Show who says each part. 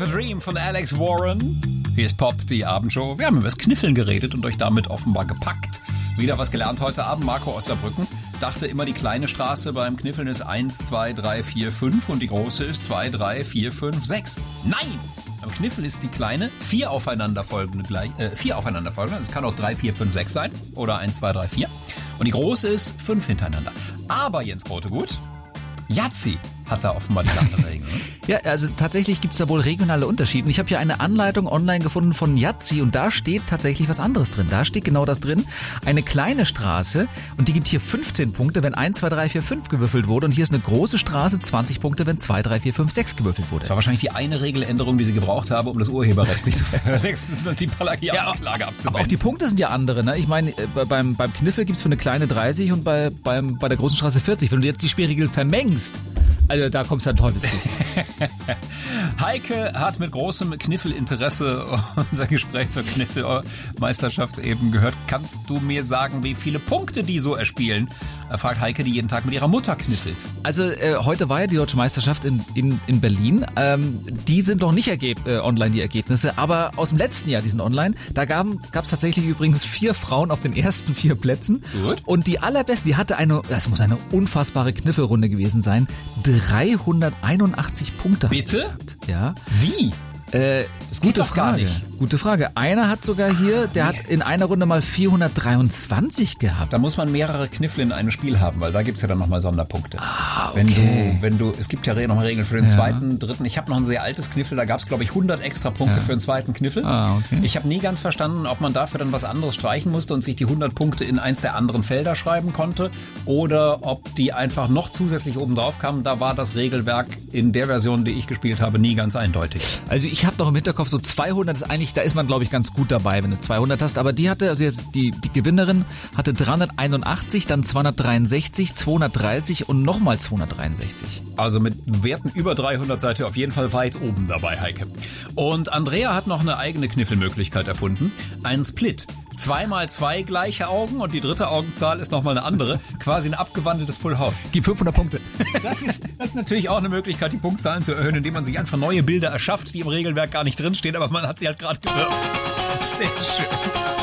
Speaker 1: a Dream von Alex Warren. Hier ist Pop, die Abendshow. Wir haben über das Kniffeln geredet und euch damit offenbar gepackt. Wieder was gelernt heute Abend. Marco aus Saarbrücken dachte immer, die kleine Straße beim Kniffeln ist 1, 2, 3, 4, 5 und die große ist 2, 3, 4, 5, 6. Nein! Am Kniffel ist die kleine 4 aufeinanderfolgende. Es kann auch 3, 4, 5, 6 sein. Oder 1, 2, 3, 4. Und die große ist 5 hintereinander. Aber Jens Grotegut, Yazzi hat da offenbar die andere Regel. Ne?
Speaker 2: Ja, also tatsächlich gibt's da wohl regionale Unterschiede. Ich habe hier eine Anleitung online gefunden von Yazzi und da steht tatsächlich was anderes drin. Da steht genau das drin. Eine kleine Straße und die gibt hier 15 Punkte, wenn 1, 2, 3, 4, 5 gewürfelt wurde. Und hier ist eine große Straße, 20 Punkte, wenn 2, 3, 4, 5, 6 gewürfelt wurde.
Speaker 1: Das war wahrscheinlich die eine Regeländerung, die sie gebraucht haben, um das Urheberrecht nicht zu verletzen und die Plagiatsklage abzuwenden.
Speaker 2: Aber auch die Punkte sind ja andere. Ne? Ich meine, beim Kniffel gibt's für eine kleine 30 und bei der großen Straße 40. Wenn du jetzt die Spielregel vermengst, also da kommst du an Teufelsweg.
Speaker 1: Heike hat mit großem Kniffelinteresse unser Gespräch zur Kniffelmeisterschaft eben gehört. Kannst du mir sagen, wie viele Punkte die so erspielen? Fragt Heike, die jeden Tag mit ihrer Mutter kniffelt.
Speaker 2: Also heute war ja die Deutsche Meisterschaft in Berlin. Die sind noch nicht online, die Ergebnisse, aber aus dem letzten Jahr, die sind online. Da gab's tatsächlich übrigens 4 Frauen auf den ersten 4 Plätzen.
Speaker 1: Gut.
Speaker 2: Und die allerbeste, die hatte das muss eine unfassbare Kniffelrunde gewesen sein, 381 Punkte.
Speaker 1: Bitte?
Speaker 2: Ja.
Speaker 1: Wie?
Speaker 2: Das geht doch gar nicht. Gute Frage. Einer hat sogar hier, der hat in einer Runde mal 423 gehabt.
Speaker 1: Da muss man mehrere Kniffel in einem Spiel haben, weil da gibt's ja dann nochmal Sonderpunkte.
Speaker 2: Okay.
Speaker 1: Wenn du, es gibt ja nochmal Regeln für den zweiten, dritten. Ich habe noch ein sehr altes Kniffel, da gab's glaube ich 100 extra Punkte für den zweiten Kniffel.
Speaker 2: Okay.
Speaker 1: Ich habe nie ganz verstanden, ob man dafür dann was anderes streichen musste und sich die 100 Punkte in eins der anderen Felder schreiben konnte oder ob die einfach noch zusätzlich oben drauf kamen. Da war das Regelwerk in der Version, die ich gespielt habe, nie ganz eindeutig.
Speaker 2: Also ich habe noch im Hinterkopf, so 200 ist eigentlich, da ist man glaube ich ganz gut dabei, wenn du 200 hast, aber die hatte, also die Gewinnerin hatte 381, dann 263, 230 und nochmal 263.
Speaker 1: Also mit Werten über 300 seid ihr auf jeden Fall weit oben dabei, Heike. Und Andrea hat noch eine eigene Kniffelmöglichkeit erfunden, einen Split. 2 mal 2 gleiche Augen und die dritte Augenzahl ist nochmal eine andere, quasi ein abgewandeltes Full House.
Speaker 2: Gib 500 Punkte.
Speaker 1: Das ist natürlich auch eine Möglichkeit, die Punktzahlen zu erhöhen, indem man sich einfach neue Bilder erschafft, die im Regelwerk gar nicht drinstehen, aber man hat sie halt gerade gewürfelt. Sehr schön.